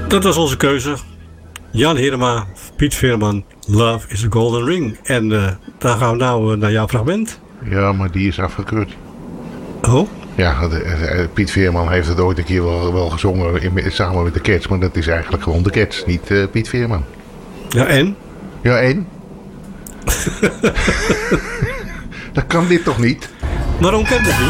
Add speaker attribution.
Speaker 1: Dat was onze keuze. Jan Herema, Piet Veerman, Love is a Golden Ring. En daar gaan we nou naar jouw fragment.
Speaker 2: Ja, maar die is afgekeurd.
Speaker 1: Oh?
Speaker 2: Ja, Piet Veerman heeft het ooit een keer wel gezongen samen met de Cats. Maar dat is eigenlijk gewoon de Cats, niet Piet Veerman.
Speaker 1: Ja, en?
Speaker 2: Ja, en? Dat kan dit toch niet?
Speaker 1: Waarom kent het niet?